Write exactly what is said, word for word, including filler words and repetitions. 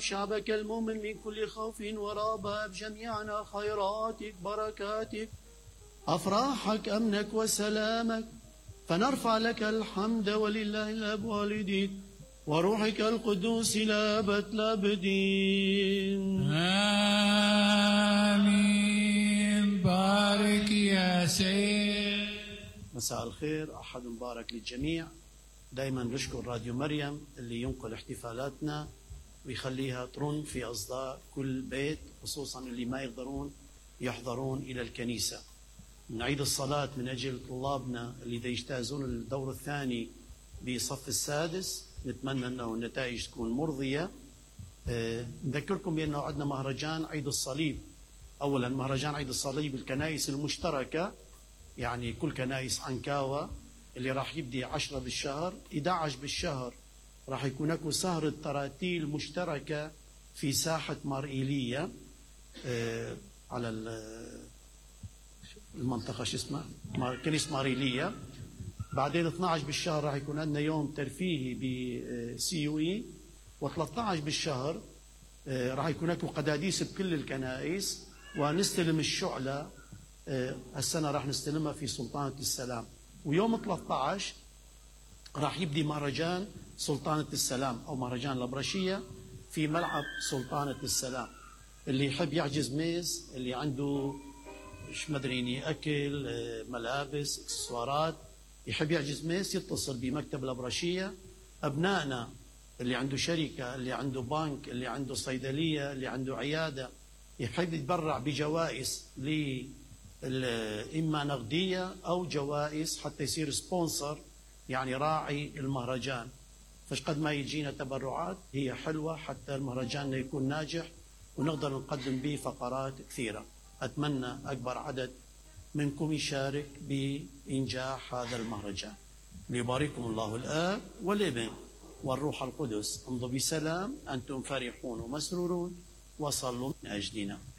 شعبك المؤمن من كل خوف ورهبة بجميعنا خيراتك بركاتك أفراحك أمنك وسلامك، فنرفع لك الحمد ولله الأب والديك وروحك القدوس إلى أبد الآبدين. آمين. بارك يا سيد. مساء الخير، أحد مبارك للجميع. دايما نشكر راديو مريم اللي ينقل احتفالاتنا ويخليها ترن في أصداء كل بيت، خصوصا اللي ما يقدرون يحضرون إلى الكنيسة. نعيد الصلاة من أجل طلابنا اللي يجتازون الدور الثاني بصف السادس، نتمنى أنه النتائج تكون مرضية. أه نذكركم بأنه عندنا مهرجان عيد الصليب. أولا مهرجان عيد الصليب الكنائس المشتركة، يعني كل كنائس عنكاوة، اللي راح يبدي عشرة بالشهر، إحدى عشر بالشهر راح يكون اكو سهرة تراتيل مشتركة في ساحة مار إيليا أه على المنطقة شو اسمها كنيسة مار إيليا. بعدين اثني عشر بالشهر راح يكون عندنا يوم ترفيهي بسي يو اي، و13 بالشهر راح يكون اكو قداديس بكل الكنائس، ونستلم الشعلة. هالسنة راح نستلمها في سلطانة السلام. ويوم ثلاثة عشر راح يبدي مهرجان سلطانة السلام أو مهرجان الأبرشية في ملعب سلطانة السلام. اللي يحب يحجز ميز، اللي عنده مش مدريني أكل ملابس إكسسوارات، يحب يحجز ميز يتصل بمكتب الأبرشية. أبنائنا اللي عنده شركة، اللي عنده بنك، اللي عنده صيدلية، اللي عنده عيادة، يحب يتبرع بجوائز ل إما نقدية أو جوائز حتى يصير سبونسر، يعني راعي المهرجان. فش قد ما يجينا تبرعات هي حلوة حتى المهرجان يكون ناجح ونقدر نقدم به فقرات كثيرة. أتمنى أكبر عدد منكم يشارك بإنجاح هذا المهرجان. ليبارككم الله الآب والابن والروح القدس. امضوا بسلام، أنتم فرحون ومسرورون، وصلوا من أجلنا.